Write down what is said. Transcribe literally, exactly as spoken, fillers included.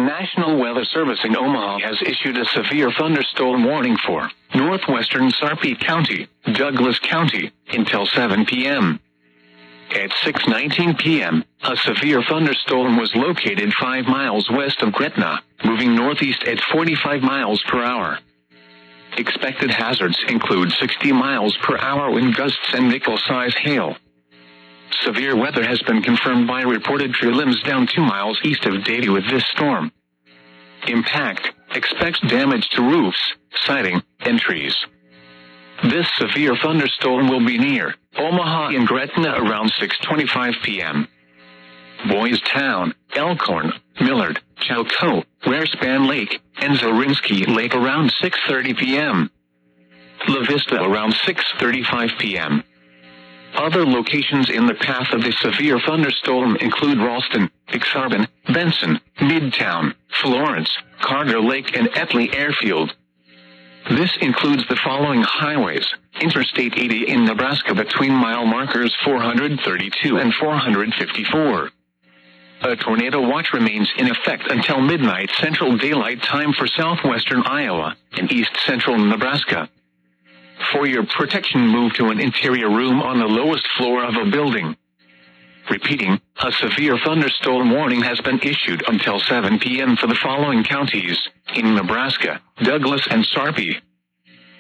National Weather Service in Omaha has issued a severe thunderstorm warning for northwestern Sarpy County, Douglas County, until seven p m At six nineteen p m, a severe thunderstorm was located five miles west of Gretna, moving northeast at forty-five miles per hour. Expected hazards include sixty miles per hour wind gusts and nickel-size hail. Severe weather has been confirmed by reported tree limbs down two miles east of Davie with this storm. Impact expects damage to roofs, siding, and trees. This severe thunderstorm will be near Omaha and Gretna around six twenty-five p m Boys Town, Elkhorn, Millard, Chilco, Rarespan Lake, and Zorinsky Lake around six thirty p m La Vista around six thirty-five p m Other locations in the path of the severe thunderstorm include Ralston, Exarban, Benson, Midtown, Florence, Carter Lake, and Etley Airfield. This includes the following highways: Interstate eighty in Nebraska between mile markers four hundred thirty-two and four hundred fifty-four. A tornado watch remains in effect until midnight Central Daylight Time for southwestern Iowa and east central Nebraska. For your protection, move to an interior room on the lowest floor of a building. Repeating, a severe thunderstorm warning has been issued until seven p m for the following counties in Nebraska: Douglas and Sarpy.